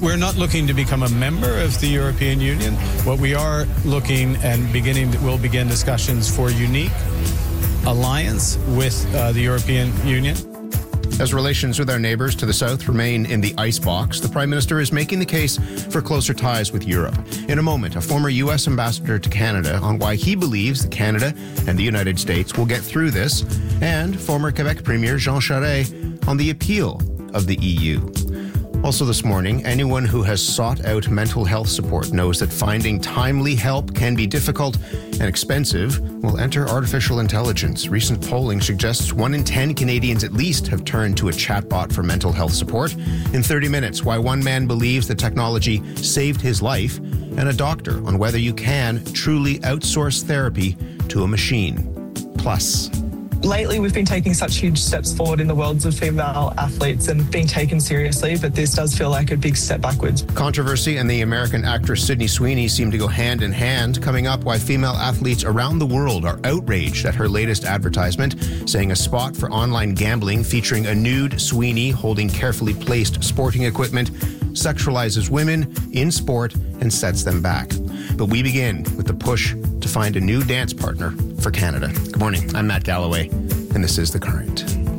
We're not looking to become a member of the European Union. What we are looking and we'll begin discussions for unique alliance with the European Union. As relations with our neighbours to the south remain in the icebox, the Prime Minister is making the case for closer ties with Europe. In a moment, a former U.S. ambassador to Canada on why he believes that Canada and the United States will get through this, and former Quebec Premier Jean Charest on the appeal of the EU. Also this morning, anyone who has sought out mental health support knows that finding timely help can be difficult and expensive. Well, enter artificial intelligence. Recent polling suggests 1 in 10 Canadians at least have turned to a chatbot for mental health support. In 30 minutes, why one man believes the technology saved his life, and a doctor on whether you can truly outsource therapy to a machine. Plus, lately, we've been taking such huge steps forward in the worlds of female athletes and being taken seriously, but this does feel like a big step backwards. Controversy and the American actress Sydney Sweeney seem to go hand in hand. Coming up, why female athletes around the world are outraged at her latest advertisement, saying a spot for online gambling featuring a nude Sweeney holding carefully placed sporting equipment sexualizes women in sport and sets them back. But we begin with the push to find a new dance partner for Canada. Good morning, I'm Matt Galloway, and this is The Current.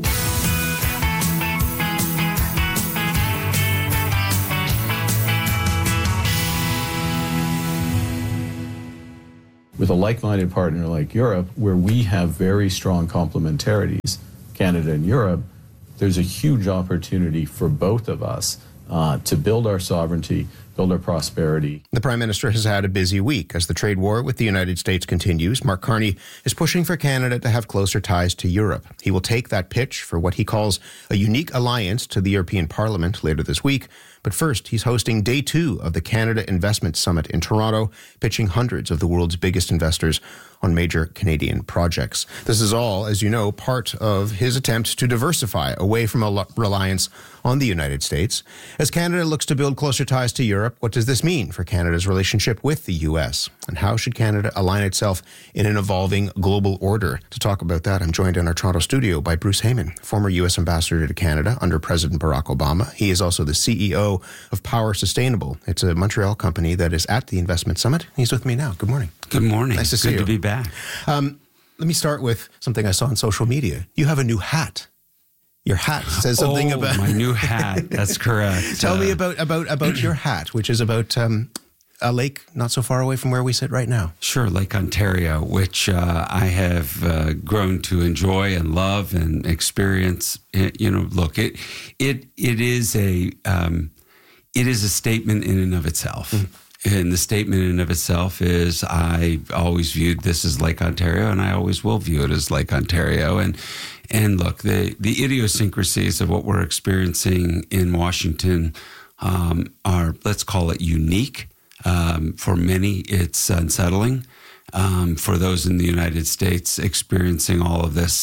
With a like-minded partner like Europe, where we have very strong complementarities, Canada and Europe, there's a huge opportunity for both of us to build our sovereignty, build our prosperity. The Prime Minister has had a busy week. As the trade war with the United States continues, Mark Carney is pushing for Canada to have closer ties to Europe. He will take that pitch for what he calls a unique alliance to the European Parliament later this week. But first, he's hosting day 2 of the Canada Investment Summit in Toronto, pitching hundreds of the world's biggest investors on major Canadian projects. This is all, as you know, part of his attempt to diversify away from a reliance on the United States. As Canada looks to build closer ties to Europe, what does this mean for Canada's relationship with the U.S.? And how should Canada align itself in an evolving global order? To talk about that, I'm joined in our Toronto studio by Bruce Heyman, former U.S. ambassador to Canada under President Barack Obama. He is also the CEO of Power Sustainable. It's a Montreal company that is at the Investment Summit. He's with me now. Good morning. Good morning. Nice to see you. Good to be back. Let me start with something I saw on social media. You have a new hat. Your hat says something about my new hat. That's correct. Tell me about your hat, which is about a lake not so far away from where we sit right now. Sure, Lake Ontario, which I have grown to enjoy and love and experience. Look, it is a statement in and of itself. And the statement in and of itself is I always viewed this as Lake Ontario, and I always will view it as Lake Ontario. And look, the idiosyncrasies of what we're experiencing in Washington are, let's call it, unique. For many, it's unsettling. For those in the United States experiencing all of this,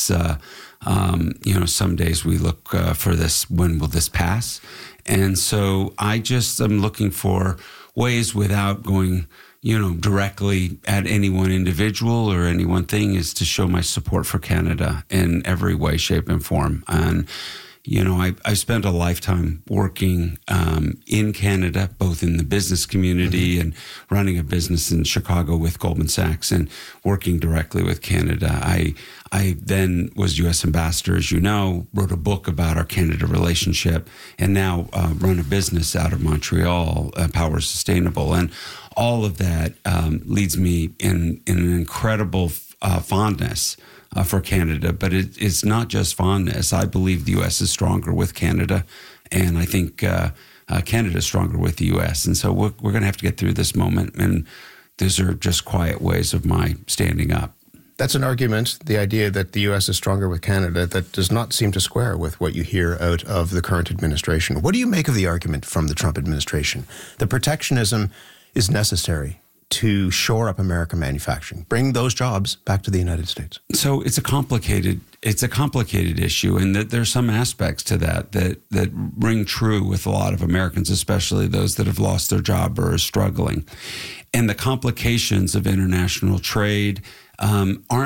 some days we look for this, when will this pass? And so I just am looking for ways without going, directly at any one individual or any one thing, is to show my support for Canada in every way, shape, and form. And, I spent a lifetime working in Canada, both in the business community and running a business in Chicago with Goldman Sachs and working directly with Canada. I then was U.S. ambassador, as you know, wrote a book about our Canada relationship, and now run a business out of Montreal, Power Sustainable. And all of that leads me in an incredible fondness for Canada. But it's not just fondness. I believe the U.S. is stronger with Canada, and I think Canada is stronger with the U.S. And so we're going to have to get through this moment, and these are just quiet ways of my standing up. That's an argument, the idea that the U.S. is stronger with Canada, that does not seem to square with what you hear out of the current administration. What do you make of the argument from the Trump administration that protectionism is necessary to shore up American manufacturing, bring those jobs back to the United States? So it's a complicated issue, and that there's some aspects to that ring true with a lot of Americans, especially those that have lost their job or are struggling. And the complications of international trade aren't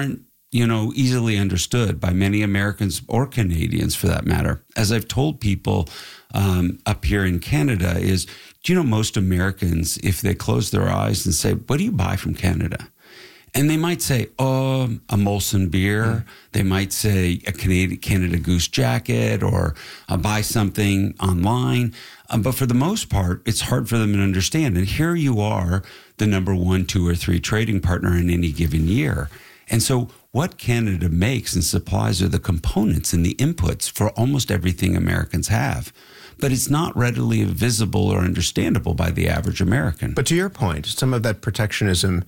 easily understood by many Americans or Canadians for that matter. As I've told people up here in Canada is, most Americans, if they close their eyes and say, what do you buy from Canada? And they might say, a Molson beer. They might say a Canada Goose jacket or buy something online. But for the most part, it's hard for them to understand. And here you are, the number 1, 2, or 3 trading partner in any given year. And so what Canada makes and supplies are the components and the inputs for almost everything Americans have. But it's not readily visible or understandable by the average American. But to your point, some of that protectionism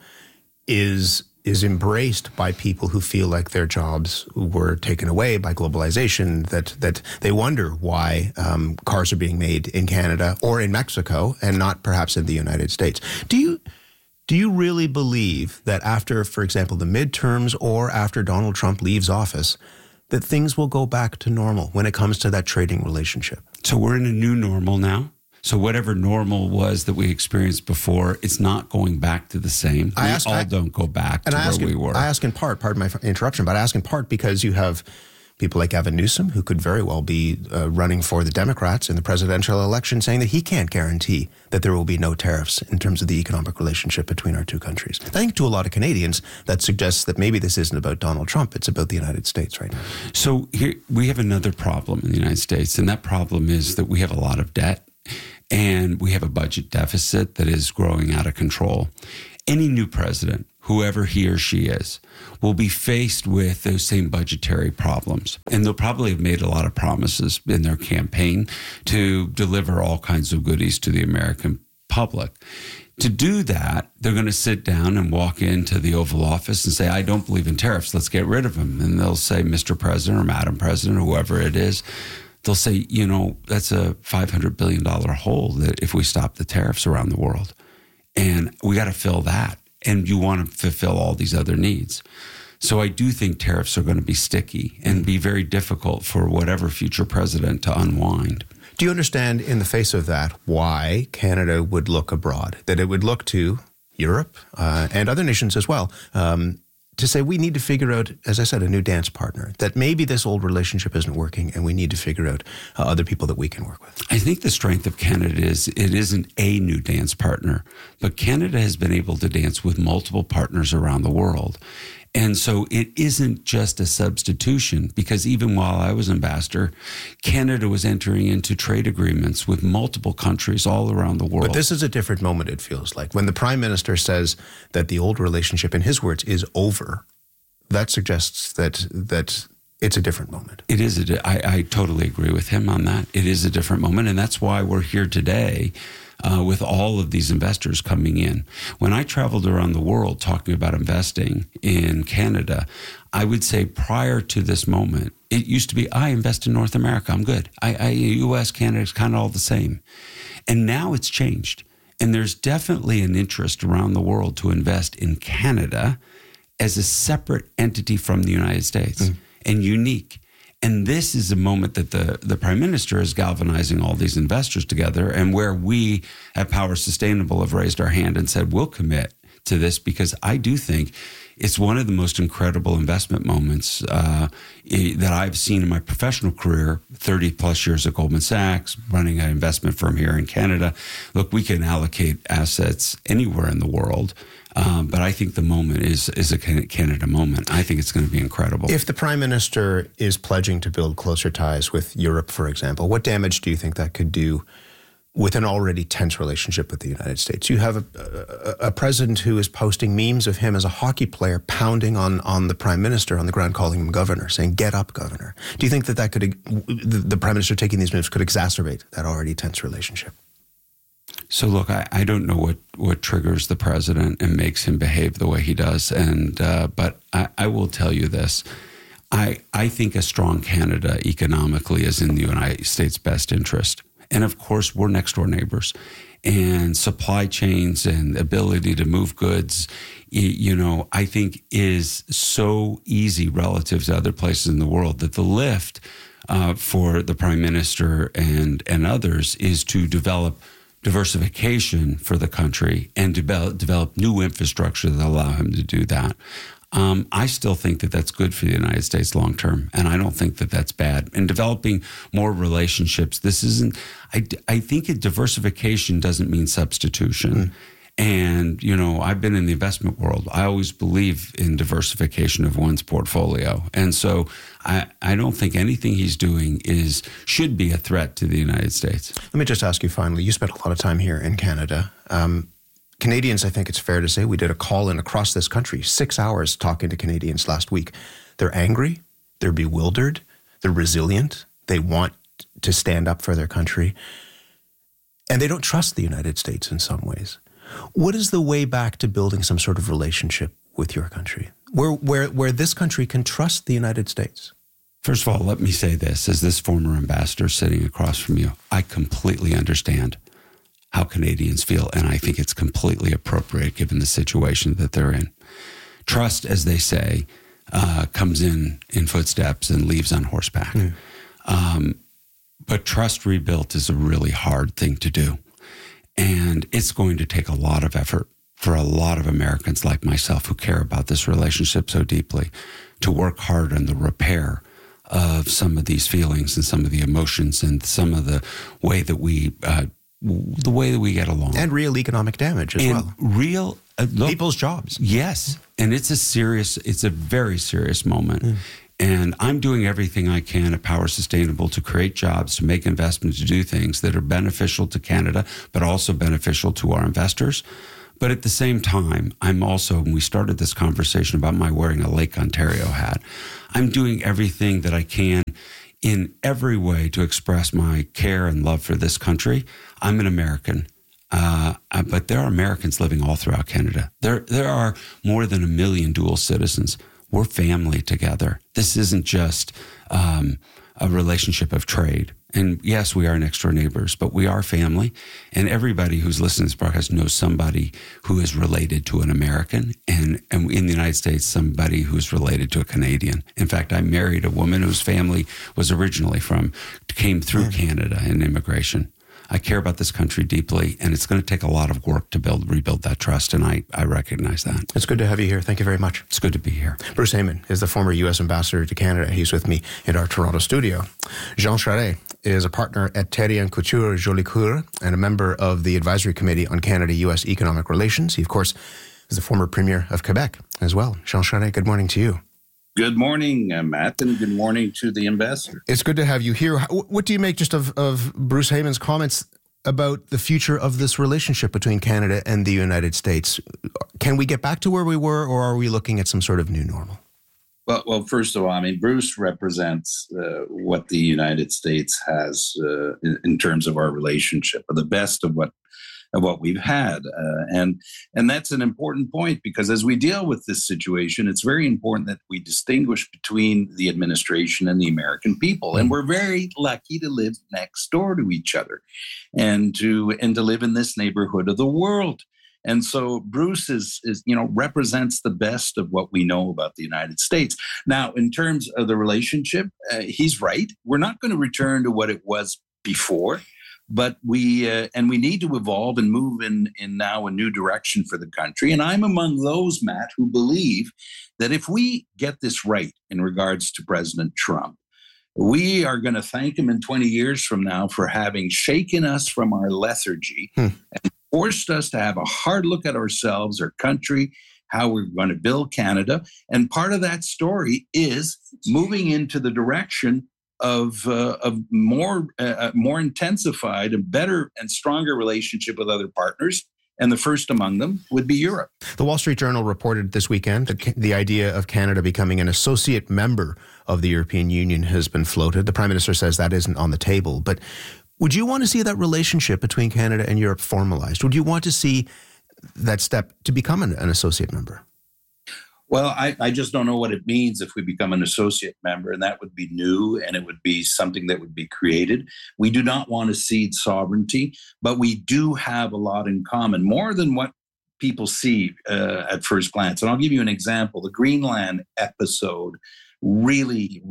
is embraced by people who feel like their jobs were taken away by globalization, that they wonder why cars are being made in Canada or in Mexico and not perhaps in the United States. Do you really believe that after, for example, the midterms or after Donald Trump leaves office, that things will go back to normal when it comes to that trading relationship? So we're in a new normal now. So whatever normal was that we experienced before, it's not going back to the same. Don't go back to where we were. I ask in part, pardon my interruption, but I ask in part because you have people like Gavin Newsom, who could very well be running for the Democrats in the presidential election, saying that he can't guarantee that there will be no tariffs in terms of the economic relationship between our two countries. I think to a lot of Canadians, that suggests that maybe this isn't about Donald Trump, it's about the United States right now. So here we have another problem in the United States, and that problem is that we have a lot of debt. And we have a budget deficit that is growing out of control. Any new president, whoever he or she is, will be faced with those same budgetary problems. And they'll probably have made a lot of promises in their campaign to deliver all kinds of goodies to the American public. To do that, they're going to sit down and walk into the Oval Office and say, I don't believe in tariffs. Let's get rid of them. And they'll say, Mr. President or Madam President, or whoever it is, they'll say, that's a $500 billion hole that if we stop the tariffs around the world. And we got to fill that. And you want to fulfill all these other needs. So I do think tariffs are going to be sticky and be very difficult for whatever future president to unwind. Do you understand in the face of that why Canada would look abroad, that it would look to Europe and other nations as well, to say we need to figure out, as I said, a new dance partner, that maybe this old relationship isn't working and we need to figure out other people that we can work with? I think the strength of Canada is it isn't a new dance partner, but Canada has been able to dance with multiple partners around the world. And so it isn't just a substitution, because even while I was ambassador, Canada was entering into trade agreements with multiple countries all around the world. But this is a different moment, it feels like. When the Prime Minister says that the old relationship, in his words, is over, that suggests that it's a different moment. It is. I totally agree with him on that. It is a different moment, and that's why we're here today with all of these investors coming in. When I traveled around the world talking about investing in Canada, I would say prior to this moment, it used to be, I invest in North America, I'm good. U.S., Canada is kind of all the same. And now it's changed. And there's definitely an interest around the world to invest in Canada as a separate entity from the United States and unique. And this is a moment that the Prime Minister is galvanizing all these investors together, and where we at Power Sustainable have raised our hand and said, we'll commit to this, because I do think it's one of the most incredible investment moments that I've seen in my professional career, 30 plus years at Goldman Sachs, running an investment firm here in Canada. Look, we can allocate assets anywhere in the world. But I think the moment is a Canada moment. I think it's going to be incredible. If the Prime Minister is pledging to build closer ties with Europe, for example, what damage do you think that could do with an already tense relationship with the United States? You have a president who is posting memes of him as a hockey player pounding on the Prime Minister on the ground, calling him governor, saying, get up, governor. Do you think that could, the Prime Minister taking these moves could exacerbate that already tense relationship? So look, I don't know what triggers the president and makes him behave the way he does. But I will tell you this. I think a strong Canada economically is in the United States' best interest. And of course, we're next door neighbors. And supply chains and ability to move goods, I think is so easy relative to other places in the world that the lift for the Prime Minister and others is to develop diversification for the country and develop new infrastructure that allow him to do that. I still think that that's good for the United States long term, and I don't think that that's bad. In developing more relationships, this isn't. I think diversification doesn't mean substitution. And, I've been in the investment world. I always believe in diversification of one's portfolio. And so I don't think anything he's doing should be a threat to the United States. Let me just ask you finally, you spent a lot of time here in Canada. Canadians, I think it's fair to say, we did a call-in across this country, 6 hours talking to Canadians last week. They're angry, they're bewildered, they're resilient, they want to stand up for their country, and they don't trust the United States in some ways. What is the way back to building some sort of relationship with your country, where this country can trust the United States? First of all, let me say this, as this former ambassador sitting across from you, I completely understand how Canadians feel, and I think it's completely appropriate given the situation that they're in. Trust, as they say, comes in footsteps and leaves on horseback. But trust rebuilt is a really hard thing to do. And it's going to take a lot of effort for a lot of Americans like myself who care about this relationship so deeply to work hard on the repair of some of these feelings and some of the emotions and some of the way that we get along. And real economic damage as well. Real people's jobs. Yes. And it's a very serious moment. And I'm doing everything I can at Power Sustainable to create jobs, to make investments, to do things that are beneficial to Canada, but also beneficial to our investors. But at the same time, I'm also, when we started this conversation about my wearing a Lake Ontario hat, I'm doing everything that I can in every way to express my care and love for this country. I'm an American. But there are Americans living all throughout Canada. There are more than 1 million dual citizens. We're family together. This isn't just a relationship of trade. And yes, we are next door neighbors, but we are family. And everybody who's listening to this broadcast knows somebody who is related to an American, and in the United States, somebody who's related to a Canadian. In fact, I married a woman whose family was originally came through Canada in immigration. I care about this country deeply, and it's going to take a lot of work to rebuild that trust, and I recognize that. It's good to have you here. Thank you very much. It's good to be here. Bruce Heyman is the former U.S. ambassador to Canada. He's with me in our Toronto studio. Jean Charest is a partner at Terry & Couture Jolicoeur and a member of the Advisory Committee on Canada-U.S. Economic Relations. He, of course, is the former Premier of Quebec as well. Jean Charest, good morning to you. Good morning, Matt, and good morning to the ambassador. It's good to have you here. What do you make just of Bruce Heyman's comments about the future of this relationship between Canada and the United States? Can we get back to where we were, or are we looking at some sort of new normal? Well, first of all, I mean, Bruce represents what the United States has in terms of our relationship, or the best of what we've had. And that's an important point, because as we deal with this situation, it's very important that we distinguish between the administration and the American people. And we're very lucky to live next door to each other and to live in this neighborhood of the world. And so Bruce is represents the best of what we know about the United States. Now, in terms of the relationship, he's right. We're not going to return to what it was before. But we need to evolve and move in now a new direction for the country. And I'm among those, Matt, who believe that if we get this right in regards to President Trump, we are going to thank him in 20 years from now for having shaken us from our lethargy and forced us to have a hard look at ourselves, our country, how we're going to build Canada. And part of that story is moving into the direction of more intensified and better and stronger relationship with other partners. And the first among them would be Europe. The Wall Street Journal reported this weekend that the idea of Canada becoming an associate member of the European Union has been floated. The Prime Minister says that isn't on the table. But would you want to see that relationship between Canada and Europe formalized? Would you want to see that step to become an associate member? Well, I just don't know what it means if we become an associate member, and that would be new, and it would be something that would be created. We do not want to cede sovereignty, but we do have a lot in common, more than what people see at first glance. And I'll give you an example. The Greenland episode really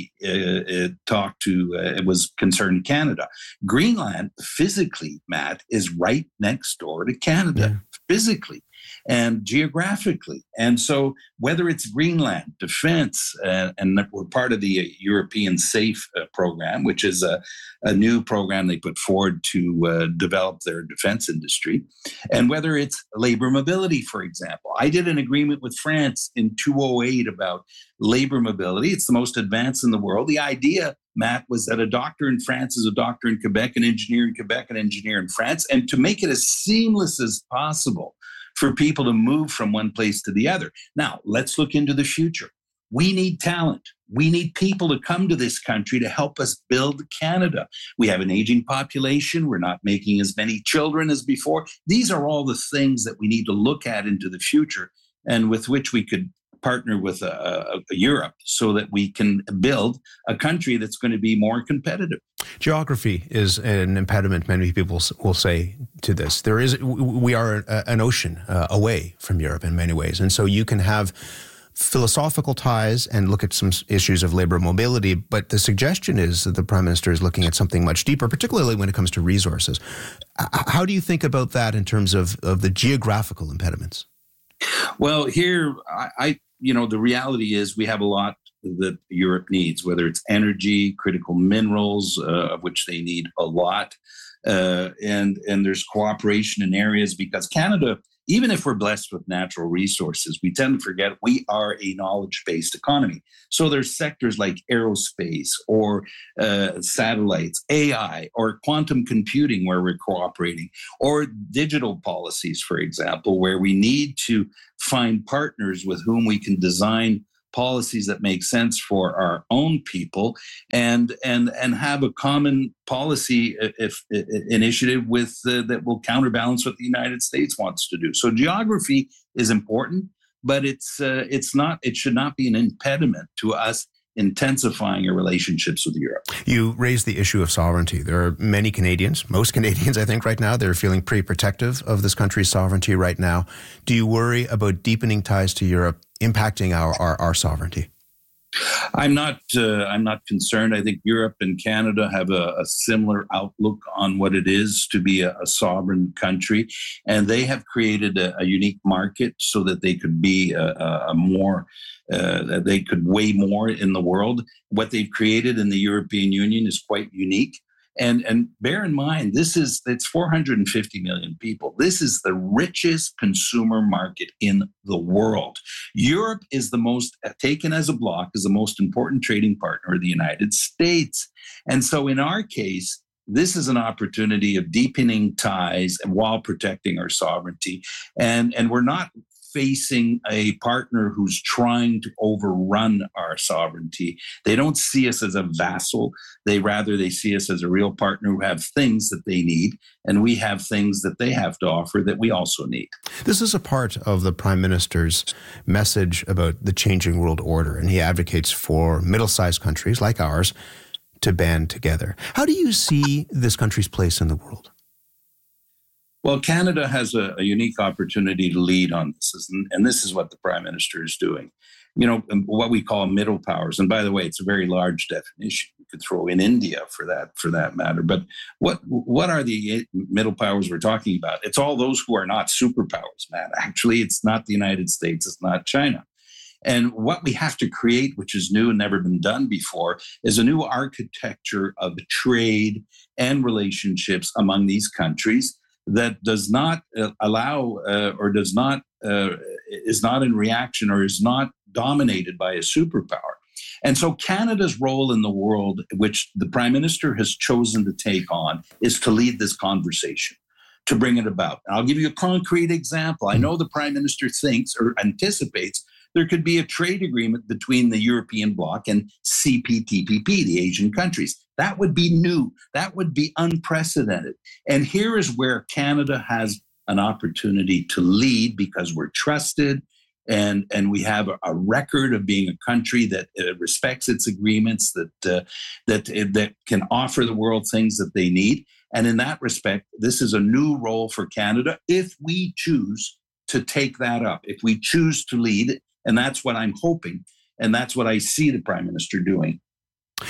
it was concerned Canada. Greenland, physically, Matt, is right next door to Canada, physically. and geographically. And so whether it's Greenland, defense, and we're part of the European SAFE program, which is a new program they put forward to develop their defense industry, and whether it's labor mobility, for example. I did an agreement with France in 2008 about labor mobility. It's the most advanced in the world. The idea, Matt, was that a doctor in France is a doctor in Quebec, an engineer in Quebec, an engineer in France, and to make it as seamless as possible for people to move from one place to the other. Now, let's look into the future. We need talent. We need people to come to this country to help us build Canada. We have an aging population. We're not making as many children as before. These are all the things that we need to look at into the future, and with which we could partner with Europe so that we can build a country that's going to be more competitive. Geography is an impediment, many people will say, to this. We are an ocean away from Europe in many ways. And so you can have philosophical ties and look at some issues of labor mobility, but the suggestion is that the Prime Minister is looking at something much deeper, particularly when it comes to resources. How do you think about that in terms of the geographical impediments? Well, here, the reality is we have a lot that Europe needs, whether it's energy, critical minerals, of which they need a lot, and there's cooperation in areas, because Canada, even if we're blessed with natural resources, we tend to forget we are a knowledge-based economy. So there's sectors like aerospace or satellites, AI, or quantum computing where we're cooperating, or digital policies, for example, where we need to find partners with whom we can design policies that make sense for our own people, and have a common policy initiative with that will counterbalance what the United States wants to do. So geography is important, but it should not be an impediment to us intensifying our relationships with Europe. You raised the issue of sovereignty. There are many Canadians, most Canadians, I think, right now, they're feeling pretty protective of this country's sovereignty right now. Do you worry about deepening ties to Europe impacting our sovereignty? I'm not concerned. I think Europe and Canada have a similar outlook on what it is to be a sovereign country, and they have created a unique market so that they could be they could weigh more in the world. What they've created in the European Union is quite unique. And bear in mind, it's 450 million people. This is the richest consumer market in the world. Europe is the most, taken as a bloc, is the most important trading partner of the United States. And so in our case, this is an opportunity of deepening ties while protecting our sovereignty. And we're not facing a partner who's trying to overrun our sovereignty. They don't see us as a vassal. They see us as a real partner who have things that they need, and we have things that they have to offer that we also need. This is a part of the Prime Minister's message about the changing world order, and he advocates for middle-sized countries like ours to band together. How do you see this country's place in the world? Well, Canada has a unique opportunity to lead on this, and this is what the Prime Minister is doing. What we call middle powers. And by the way, it's a very large definition. You could throw in India for that matter. But what are the middle powers we're talking about? It's all those who are not superpowers, man. Actually, it's not the United States. It's not China. And what we have to create, which is new and never been done before, is a new architecture of trade and relationships among these countries that does not allow or does not is not in reaction or is not dominated by a superpower. And so Canada's role in the world, which the Prime Minister has chosen to take on, is to lead this conversation, to bring it about. And I'll give you a concrete example. I know the Prime Minister thinks or anticipates there could be a trade agreement between the European bloc and CPTPP, the Asian countries. That would be new. That would be unprecedented. And here is where Canada has an opportunity to lead, because we're trusted and we have a record of being a country that respects its agreements, that can offer the world things that they need. And in that respect, this is a new role for Canada if we choose to take that up, if we choose to lead. And that's what I'm hoping. And that's what I see the Prime Minister doing.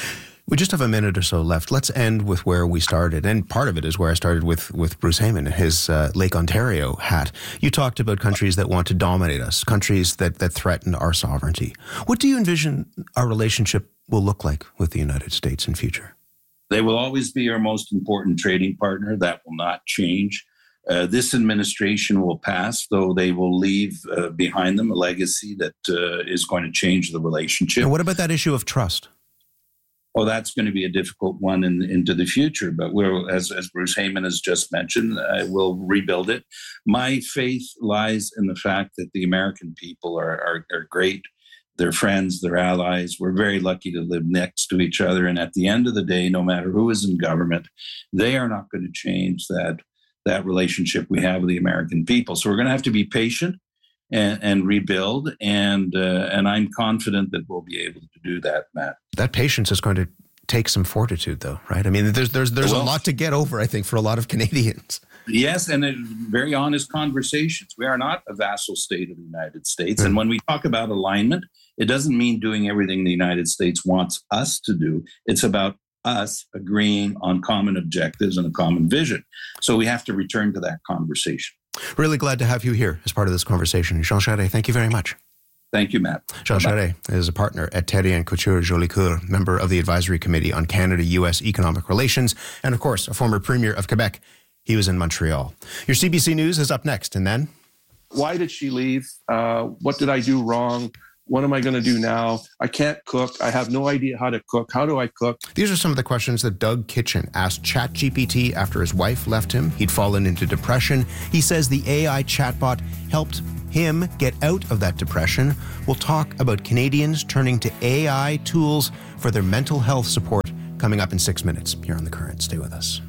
We just have a minute or so left. Let's end with where we started. And part of it is where I started with Bruce Heyman, his Lake Ontario hat. You talked about countries that want to dominate us, countries that threaten our sovereignty. What do you envision our relationship will look like with the United States in future? They will always be our most important trading partner. That will not change. This administration will pass, though they will leave behind them a legacy that is going to change the relationship. And what about that issue of trust? Well, that's going to be a difficult one into the future, but we'll, as Bruce Heyman has just mentioned, we'll rebuild it. My faith lies in the fact that the American people are great. They're friends, they're allies. We're very lucky to live next to each other. And at the end of the day, no matter who is in government, they are not going to change that relationship we have with the American people. So we're going to have to be patient and rebuild. And I'm confident that we'll be able to do that, Matt. That patience is going to take some fortitude, though, right? I mean, there's a lot to get over, I think, for a lot of Canadians. Yes, and very honest conversations. We are not a vassal state of the United States. And when we talk about alignment, it doesn't mean doing everything the United States wants us to do. It's about us agreeing on common objectives and a common vision. So we have to return to that conversation. Really glad to have you here as part of this conversation. Jean Charest, thank you very much. Thank you, Matt. Jean Charest is a partner at Therrien Couture Jolicoeur, member of the Advisory Committee on Canada-U.S. Economic Relations, and of course, a former Premier of Quebec. He was in Montreal. Your CBC News is up next, and then... Why did she leave? What did I do wrong? What am I going to do now? I can't cook. I have no idea how to cook. How do I cook? These are some of the questions that Doug Kitchen asked ChatGPT after his wife left him. He'd fallen into depression. He says the AI chatbot helped him get out of that depression. We'll talk about Canadians turning to AI tools for their mental health support coming up in 6 minutes here on The Current. Stay with us.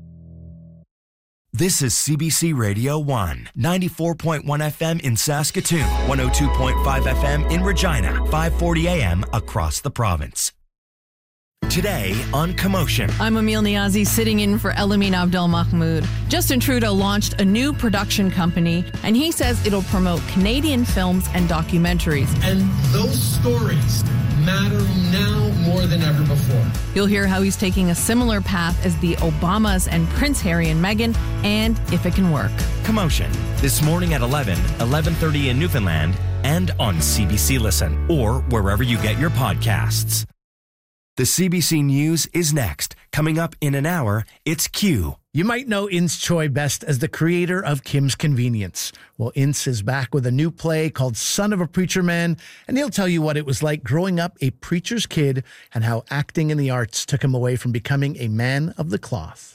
This is CBC Radio 1, 94.1 FM in Saskatoon, 102.5 FM in Regina, 540 AM across the province. Today on Commotion. I'm Emil Niazi, sitting in for Elamine Abdel Mahmoud. Justin Trudeau launched a new production company, and he says it'll promote Canadian films and documentaries. And those stories matter now more than ever before. You'll hear how he's taking a similar path as the Obamas and Prince Harry and Meghan, and if it can work. Commotion, this morning at 11:30 in Newfoundland, and on CBC Listen, or wherever you get your podcasts. The CBC News is next. Coming up in an hour, it's Q. You might know Ince Choi best as the creator of Kim's Convenience. Well, Ince is back with a new play called Son of a Preacher Man, and he'll tell you what it was like growing up a preacher's kid and how acting in the arts took him away from becoming a man of the cloth.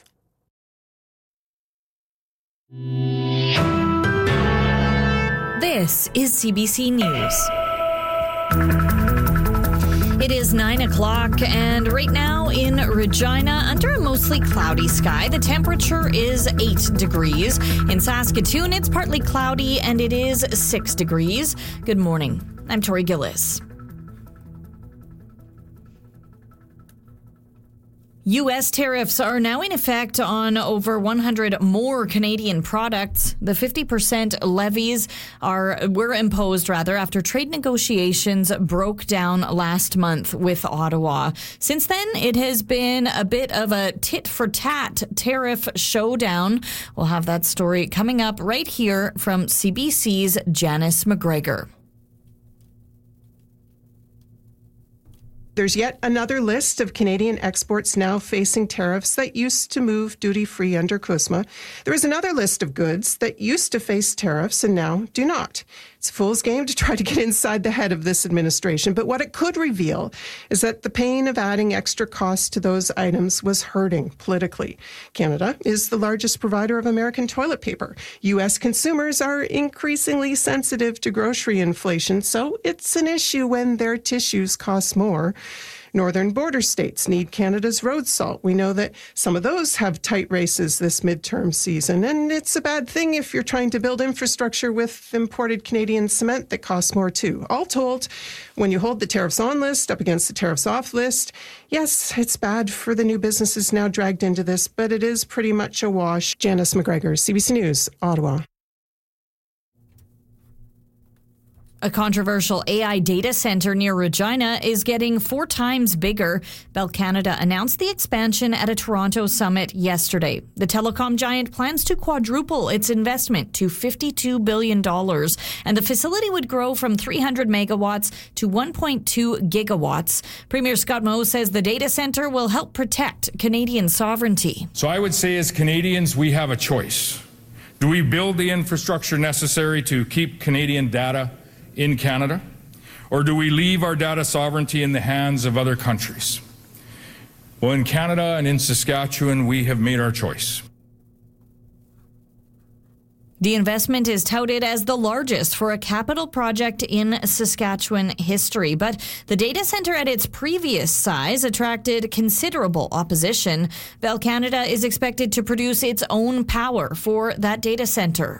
This is CBC News. It is 9 o'clock, and right now in Regina, under a mostly cloudy sky, the temperature is 8 degrees. In Saskatoon, it's partly cloudy, and it is 6 degrees. Good morning. I'm Tori Gillis. U.S. tariffs are now in effect on over 100 more Canadian products. The 50% levies were imposed after trade negotiations broke down last month with Ottawa. Since then, it has been a bit of a tit-for-tat tariff showdown. We'll have that story coming up right here from CBC's Janice McGregor. There's yet another list of Canadian exports now facing tariffs that used to move duty-free under CUSMA. There is another list of goods that used to face tariffs and now do not. It's a fool's game to try to get inside the head of this administration, but what it could reveal is that the pain of adding extra costs to those items was hurting politically. Canada is the largest provider of American toilet paper. U.S. consumers are increasingly sensitive to grocery inflation, so it's an issue when their tissues cost more. Northern border states need Canada's road salt. We know that some of those have tight races this midterm season, and it's a bad thing if you're trying to build infrastructure with imported Canadian cement that costs more too. All told, when you hold the tariffs on list up against the tariffs off list, yes, it's bad for the new businesses now dragged into this, but it is pretty much a wash. Janice McGregor, CBC News, Ottawa. A controversial AI data center near Regina is getting 4 times bigger. Bell Canada announced the expansion at a Toronto summit yesterday. The telecom giant plans to quadruple its investment to $52 billion, and the facility would grow from 300 megawatts to 1.2 gigawatts. Premier Scott Moe says the data center will help protect Canadian sovereignty. So I would say as Canadians, we have a choice. Do we build the infrastructure necessary to keep Canadian data in Canada, or do we leave our data sovereignty in the hands of other countries? Well, in Canada and in Saskatchewan, we have made our choice. The investment is touted as the largest for a capital project in Saskatchewan history, but the data center at its previous size attracted considerable opposition. Bell Canada is expected to produce its own power for that data center.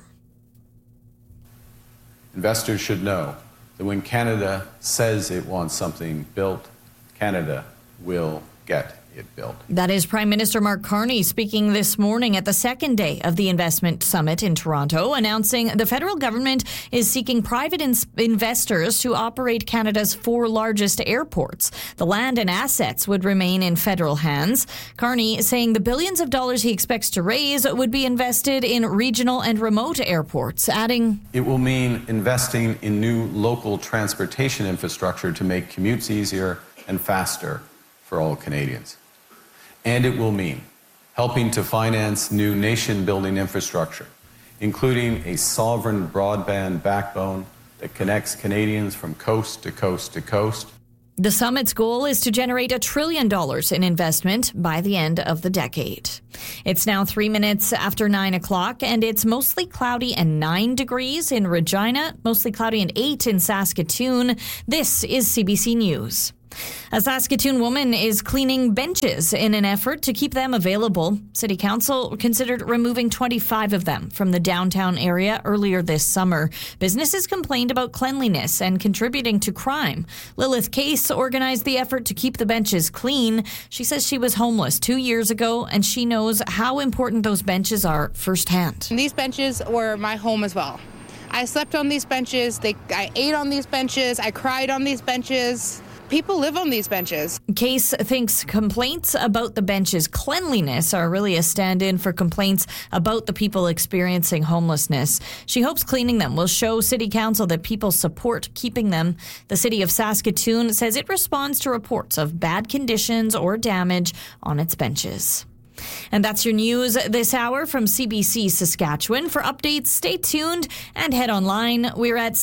Investors should know that when Canada says it wants something built, Canada will get it built. That is Prime Minister Mark Carney speaking this morning at the second day of the Investment Summit in Toronto, announcing the federal government is seeking private investors to operate Canada's 4 largest airports. The land and assets would remain in federal hands. Carney saying the billions of dollars he expects to raise would be invested in regional and remote airports, adding, "It will mean investing in new local transportation infrastructure to make commutes easier and faster for all Canadians. And it will mean helping to finance new nation-building infrastructure, including a sovereign broadband backbone that connects Canadians from coast to coast to coast." The summit's goal is to generate $1 trillion in investment by the end of the decade. It's now 3 minutes after 9 o'clock, and it's mostly cloudy and 9 degrees in Regina, mostly cloudy and 8 in Saskatoon. This is CBC News. A Saskatoon woman is cleaning benches in an effort to keep them available. City Council considered removing 25 of them from the downtown area earlier this summer. Businesses complained about cleanliness and contributing to crime. Lilith Case organized the effort to keep the benches clean. She says she was homeless 2 years ago, and she knows how important those benches are firsthand. These benches were my home as well. I slept on these benches. I ate on these benches. I cried on these benches. People live on these benches. Case thinks complaints about the bench's cleanliness are really a stand-in for complaints about the people experiencing homelessness. She hopes cleaning them will show City Council that people support keeping them. The City of Saskatoon says it responds to reports of bad conditions or damage on its benches. And that's your news this hour from CBC Saskatchewan. For updates, stay tuned and head online. We're at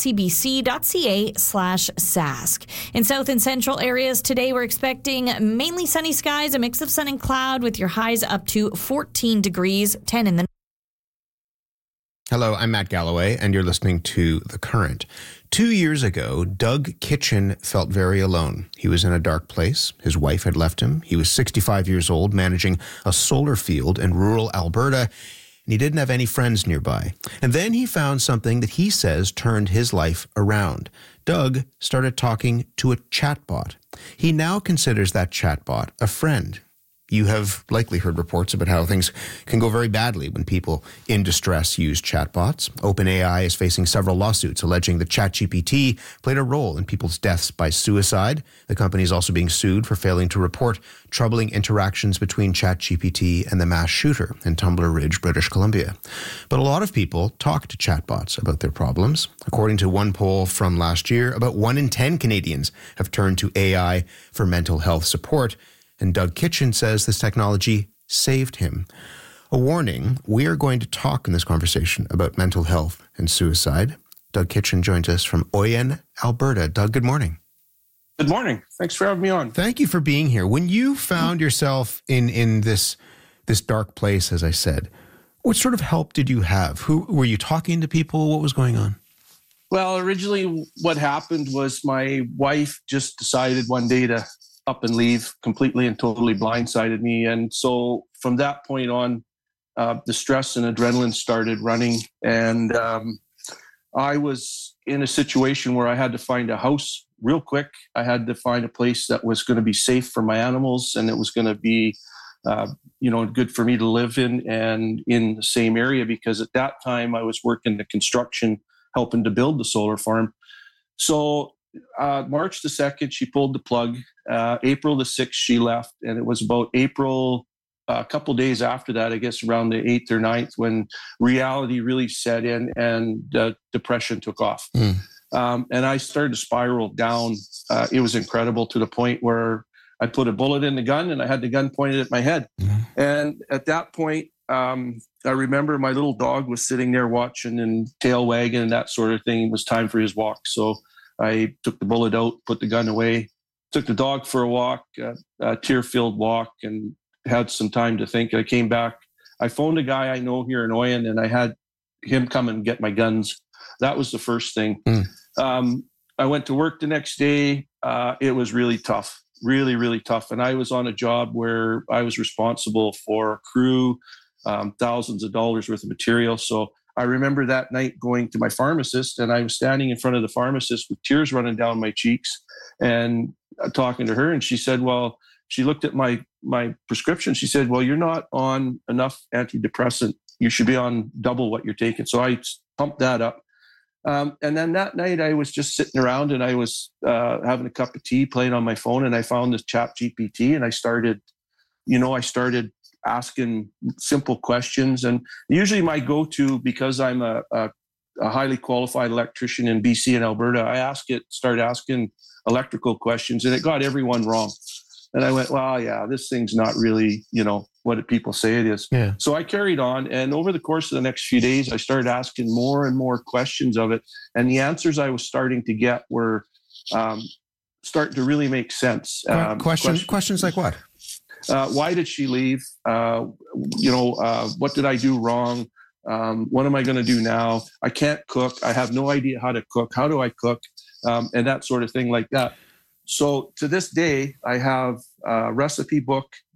cbc.ca/sask. In south and central areas today, we're expecting mainly sunny skies, a mix of sun and cloud with your highs up to 14 degrees, 10 in the... Hello, I'm Matt Galloway, and you're listening to The Current. 2 years ago, Doug Kitchen felt very alone. He was in a dark place. His wife had left him. He was 65 years old, managing a solar field in rural Alberta, and he didn't have any friends nearby. And then he found something that he says turned his life around. Doug started talking to a chatbot. He now considers that chatbot a friend. You have likely heard reports about how things can go very badly when people in distress use chatbots. OpenAI is facing several lawsuits alleging that ChatGPT played a role in people's deaths by suicide. The company is also being sued for failing to report troubling interactions between ChatGPT and the mass shooter in Tumbler Ridge, British Columbia. But a lot of people talk to chatbots about their problems. According to one poll from last year, about 1 in 10 Canadians have turned to AI for mental health support. And Doug Kitchen says this technology saved him. A warning, we are going to talk in this conversation about mental health and suicide. Doug Kitchen joins us from Oyen, Alberta. Doug, good morning. Good morning. Thanks for having me on. Thank you for being here. When you found yourself in this dark place, as I said, what sort of help did you have? Who were you talking to people? What was going on? Well, originally what happened was my wife just decided one day to up and leave, completely and totally blindsided me. And so from that point on, the stress and adrenaline started running. And I was in a situation where I had to find a house real quick. I had to find a place that was going to be safe for my animals, and it was going to be good for me to live in and in the same area, because at that time I was working the construction, helping to build the solar farm. So March the 2nd, she pulled the plug. April the 6th, she left. And it was about April, a couple days after that, I guess around the 8th or 9th, when reality really set in and depression took off. And I started to spiral down. It was incredible, to the point where I put a bullet in the gun and I had the gun pointed at my head. And at that point, I remember my little dog was sitting there watching and tail wagging and that sort of thing. It was time for his walk. So I took the bullet out, put the gun away, took the dog for a walk, a tear-filled walk, and had some time to think. I came back. I phoned a guy I know here in Oyen, and I had him come and get my guns. That was the first thing. I went to work the next day. It was really tough, really, really tough. And I was on a job where I was responsible for crew, thousands of dollars worth of material. So I remember that night going to my pharmacist, and I was standing in front of the pharmacist with tears running down my cheeks and talking to her. And she said, well, she looked at my prescription. She said, well, you're not on enough antidepressant. You should be on double what you're taking. So I pumped that up. And then that night I was just sitting around, and I was having a cup of tea, playing on my phone, and I found this ChatGPT, and I started asking simple questions. And usually my go-to, because I'm a highly qualified electrician in BC and Alberta, I start asking electrical questions, and it got everyone wrong. And I went, well, yeah, this thing's not really, what people say it is. Yeah. So I carried on. And over the course of the next few days, I started asking more and more questions of it. And the answers I was starting to get were starting to really make sense. Questions like what? Why did she leave? What did I do wrong? What am I going to do now? I can't cook. I have no idea how to cook. How do I cook? And that sort of thing like that. So to this day, I have a recipe book